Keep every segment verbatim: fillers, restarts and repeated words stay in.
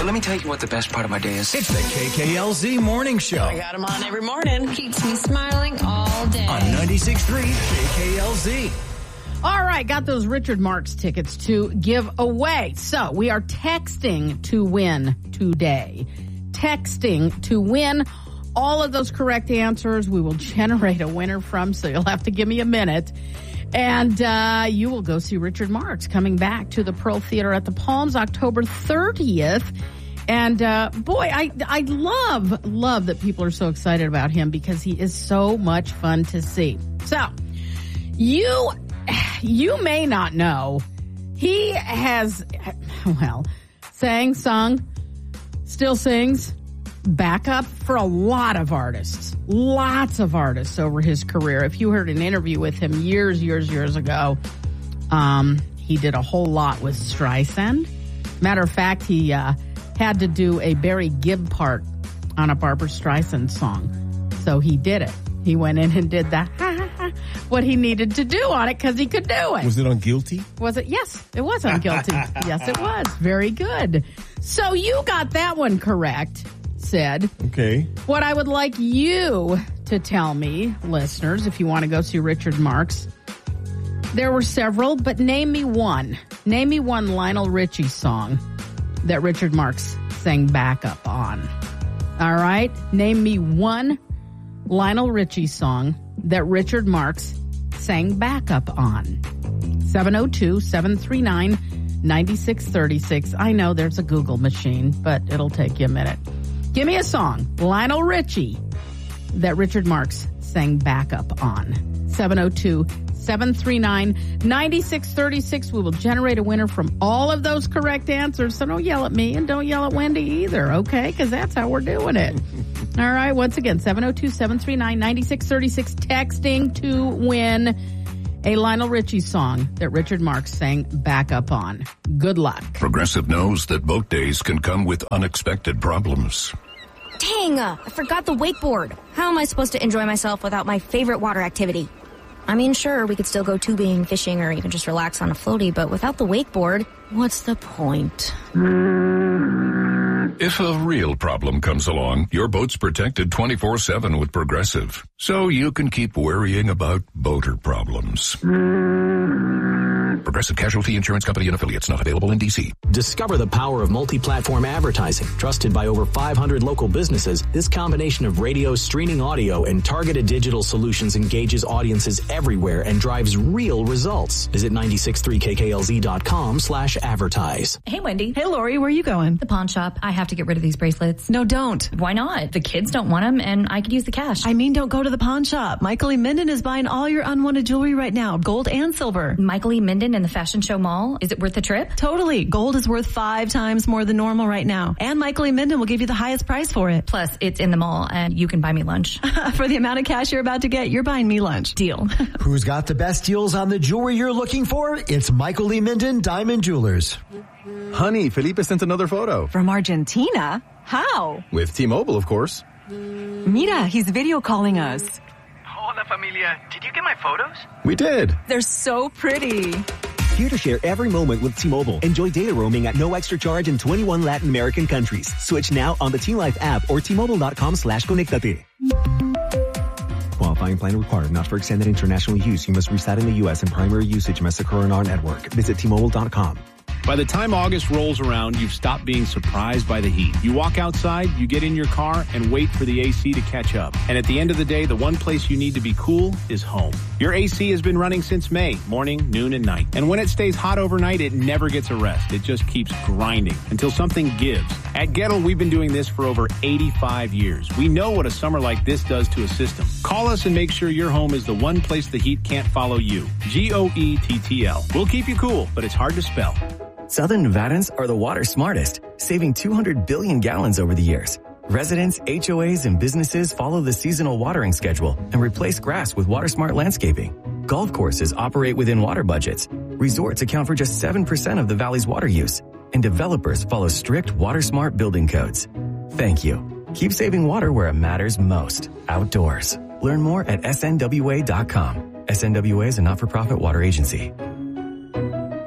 let me tell you what the best part of my day is. It's the K K L Z Morning Show. I got him on every morning. Keeps me smiling all day. On ninety-six point three K K L Z. All right, got those Richard Marx tickets to give away. So we are texting to win today. Texting to win all of those correct answers. We will generate a winner from, so you'll have to give me a minute. And uh, you will go see Richard Marx coming back to the Pearl Theater at the Palms October thirtieth. And uh, boy, I, I love, love that people are so excited about him because he is so much fun to see. So you... You may not know, he has, well, sang, sung, still sings, backup for a lot of artists. Lots of artists over his career. If you heard an interview with him years, years, years ago, um, he did a whole lot with Streisand. Matter of fact, he uh, had to do a Barry Gibb part on a Barbra Streisand song. So he did it. He went in and did that. What he needed to do on it because he could do it. Was it on Guilty? Was it? Yes, it was on Guilty. Yes, it was. Very good. So you got that one correct, Sid. Okay. What I would like you to tell me, listeners, if you want to go see Richard Marx, there were several, but name me one. Name me one Lionel Richie song that Richard Marx sang backup on. All right? Name me one Lionel Richie song that Richard Marx sang backup on. seven oh two, seven three nine, nine six three six. I know there's a Google machine, but it'll take you a minute. Give me a song, Lionel Richie, that Richard Marx sang backup on. seven oh two, seven three nine, nine six three six. We will generate a winner from all of those correct answers. So don't yell at me and don't yell at Wendy either, okay? Because that's how we're doing it. All right, once again, seven oh two, seven three nine, nine six three six, texting to win a Lionel Richie song that Richard Marx sang backup on. Good luck. Progressive knows that boat days can come with unexpected problems. Dang, uh, I forgot the wakeboard. How am I supposed to enjoy myself without my favorite water activity? I mean, sure, we could still go tubing, fishing, or even just relax on a floaty, but without the wakeboard, what's the point? If a real problem comes along, your boat's protected twenty-four seven with Progressive, so you can keep worrying about boater problems. Progressive Casualty Insurance Company and Affiliates, not available in D C. Discover the power of multi-platform advertising. Trusted by over five hundred local businesses, this combination of radio, streaming audio, and targeted digital solutions engages audiences everywhere and drives real results. Visit nine six three K K L Z dot com slash advertise. Hey, Wendy. Hey, Lori, where are you going? The pawn shop. I have to get rid of these bracelets. No, don't. Why not? The kids don't want them, and I could use the cash. I mean, don't go to the pawn shop. Michael E. Minden is buying all your unwanted jewelry right now, gold and silver. Michael E. Minden in the Fashion Show Mall? Is it worth the trip? Totally. Gold is worth five times more than normal right now. And Michael E. Minden will give you the highest price for it. Plus, it's in the mall, and you can buy me lunch. For the amount of cash you're about to get, you're buying me lunch. Deal. Who's got the best deals on the jewelry you're looking for? It's Michael E. Minden Diamond Jewelers. Honey, Felipe sent another photo. From Argentina? How? With T-Mobile, of course. Mira, he's video calling us. Hola, familia. Did you get my photos? We did. They're so pretty. Here to share every moment with T-Mobile. Enjoy data roaming at no extra charge in twenty-one Latin American countries. Switch now on the T-Life app or T-Mobile.com slash conectate. Qualifying plan required. Not for extended international use. You must reside in the U S and primary usage must occur on our network. Visit T Mobile dot com. By the time August rolls around, you've stopped being surprised by the heat. You walk outside, you get in your car, and wait for the A C to catch up. And at the end of the day, the one place you need to be cool is home. Your A C has been running since May, morning, noon, and night. And when it stays hot overnight, it never gets a rest. It just keeps grinding until something gives. At Gettle, we've been doing this for over eighty-five years. We know what a summer like this does to a system. Call us and make sure your home is the one place the heat can't follow you. G O E T T L. We'll keep you cool, but it's hard to spell. Southern Nevadans are the water smartest, saving two hundred billion gallons over the years. Residents, H O As, and businesses follow the seasonal watering schedule and replace grass with water-smart landscaping. Golf courses operate within water budgets. Resorts account for just seven percent of the valley's water use. And developers follow strict water-smart building codes. Thank you. Keep saving water where it matters most. Outdoors. Learn more at S N W A dot com. S N W A is a not-for-profit water agency.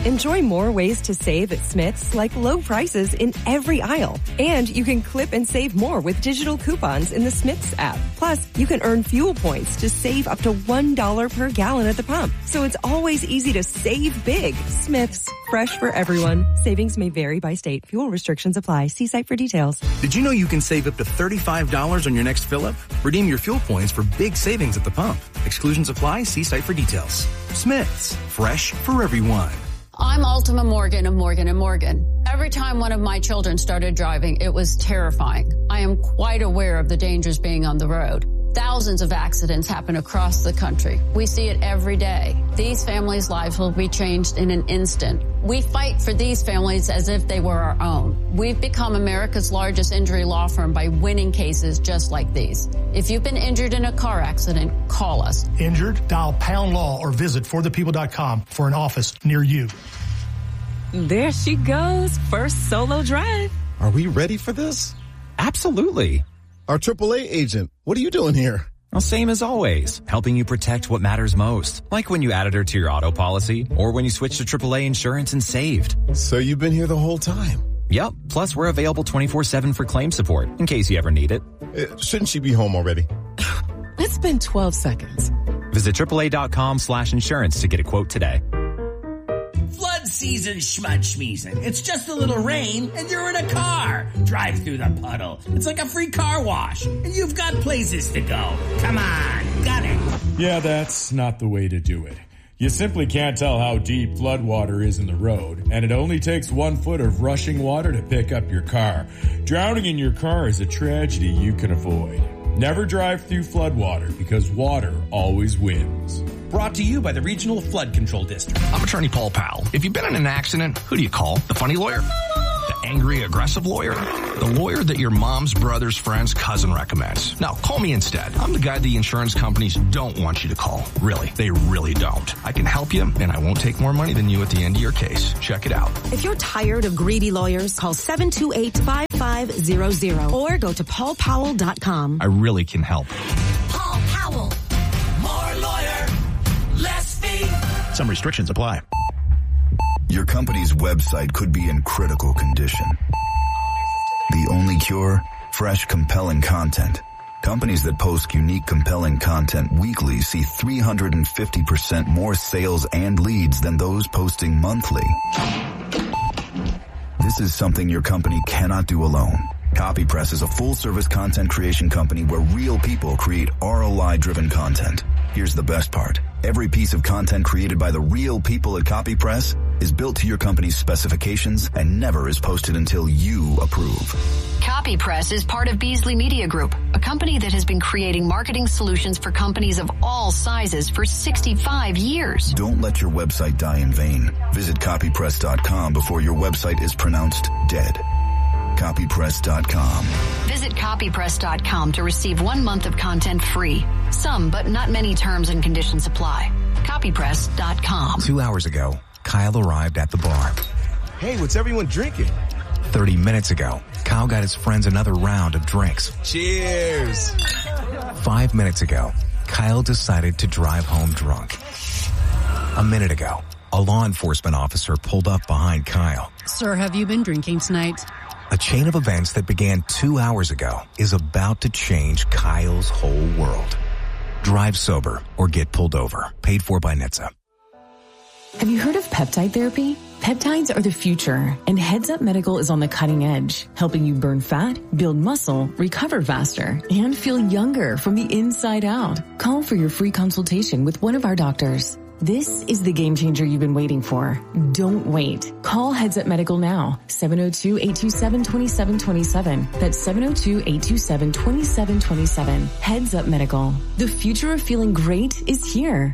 Enjoy more ways to save at Smith's, like low prices in every aisle. And you can clip and save more with digital coupons in the Smith's app. Plus, you can earn fuel points to save up to one dollar per gallon at the pump. So it's always easy to save big. Smith's, fresh for everyone. Savings may vary by state. Fuel restrictions apply. See site for details. Did you know you can save up to thirty-five dollars on your next fill-up? Redeem your fuel points for big savings at the pump. Exclusions apply. See site for details. Smith's, fresh for everyone. I'm Ultima Morgan of Morgan and Morgan. Every time one of my children started driving, it was terrifying. I am quite aware of the dangers being on the road. Thousands of accidents happen across the country. We see it every day. These families' lives will be changed in an instant. We fight for these families as if they were our own. We've become America's largest injury law firm by winning cases just like these. If you've been injured in a car accident, call us. Injured? Dial pound law or visit for the people dot com for an office near you. There she goes. First solo drive. Are we ready for this? Absolutely. Our triple A agent, what are you doing here? Well, same as always, helping you protect what matters most. Like when you added her to your auto policy or when you switched to triple A insurance and saved. So you've been here the whole time? Yep. Plus, we're available twenty-four seven for claim support in case you ever need it. Uh, shouldn't she be home already? It's been twelve seconds. Visit triple A dot com slash insurance to get a quote today. Flood season schmud-schmeezin'. It's just a little rain and you're in a car. Drive through the puddle. It's like a free car wash and you've got places to go. Come on, got it. Yeah, that's not the way to do it. You simply can't tell how deep floodwater is in the road, and it only takes one foot of rushing water to pick up your car. Drowning in your car is a tragedy you can avoid. Never drive through floodwater because water always wins. Brought to you by the Regional Flood Control District. I'm attorney Paul Powell. If you've been in an accident, who do you call? The funny lawyer? The angry, aggressive lawyer? The lawyer that your mom's brother's friend's cousin recommends. No, call me instead. I'm the guy the insurance companies don't want you to call. Really, they really don't. I can help you, and I won't take more money than you at the end of your case. Check it out. If you're tired of greedy lawyers, call seven two eight, five five zero zero or go to paul powell dot com. I really can help. Paul Powell. More lawyer, less fee. Some restrictions apply. Your company's website could be in critical condition. The only cure? Fresh, compelling content. Companies that post unique, compelling content weekly see three hundred fifty percent more sales and leads than those posting monthly. This is something your company cannot do alone. CopyPress is a full-service content creation company where real people create R O I-driven content. Here's the best part. Every piece of content created by the real people at CopyPress is built to your company's specifications and never is posted until you approve. CopyPress is part of Beasley Media Group, a company that has been creating marketing solutions for companies of all sizes for sixty-five years. Don't let your website die in vain. Visit copypress dot com before your website is pronounced dead. copypress dot com. Visit copypress dot com to receive one month of content free. Some, but not many terms and conditions apply. copypress dot com. Two hours ago, Kyle arrived at the bar. Hey, what's everyone drinking? Thirty minutes ago, Kyle got his friends another round of drinks. Cheers! Five minutes ago, Kyle decided to drive home drunk. A minute ago, a law enforcement officer pulled up behind Kyle. Sir, have you been drinking tonight? A chain of events that began two hours ago is about to change Kyle's whole world. Drive sober or get pulled over. Paid for by N H T S A. Have you heard of peptide therapy? Peptides are the future, and Heads Up Medical is on the cutting edge, helping you burn fat, build muscle, recover faster, and feel younger from the inside out. Call for your free consultation with one of our doctors. This is the game changer you've been waiting for. Don't wait. Call Heads Up Medical now. seven oh two, eight two seven, two seven two seven. That's seven oh two, eight two seven, two seven two seven. Heads Up Medical. The future of feeling great is here.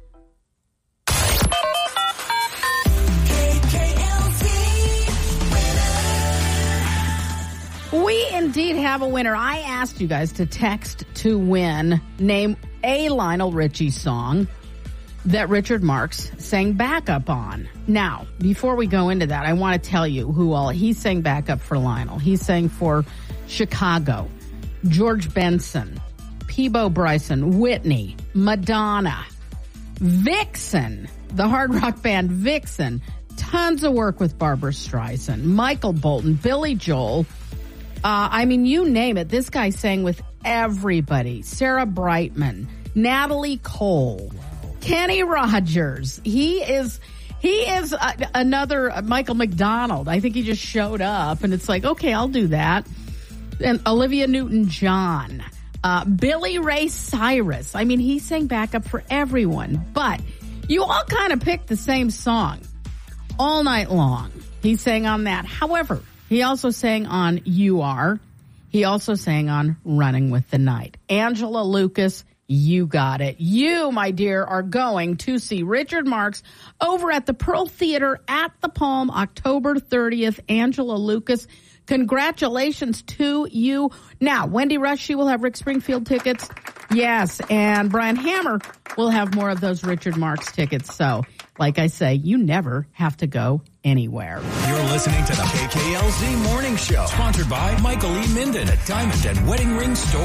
We indeed have a winner. I asked you guys to text to win. Name a Lionel Richie song that Richard Marx sang backup on. Now, before we go into that, I want to tell you who all he sang backup for Lionel. He sang for Chicago, George Benson, Peabo Bryson, Whitney, Madonna, Vixen, the hard rock band Vixen, tons of work with Barbra Streisand, Michael Bolton, Billy Joel. Uh, I mean, you name it. This guy sang with everybody. Sarah Brightman, Natalie Cole, wow. Kenny Rogers. He is he is a, another Michael McDonald. I think he just showed up, and it's like, okay, I'll do that. And Olivia Newton-John, uh, Billy Ray Cyrus. I mean, he sang backup for everyone, but you all kind of picked the same song all night long. He sang on that. However, he also sang on You Are. He also sang on Running with the Night. Angela Lucas, you got it. You, my dear, are going to see Richard Marx over at the Pearl Theater at the Palm, October thirtieth. Angela Lucas, congratulations to you. Now, Wendy Rush, she will have Rick Springfield tickets. Yes, and Brian Hammer will have more of those Richard Marx tickets. So, like I say, you never have to go anywhere. You're listening to the K K L Z Morning Show, sponsored by Michael E. Minden at Diamond and Wedding Ring Store.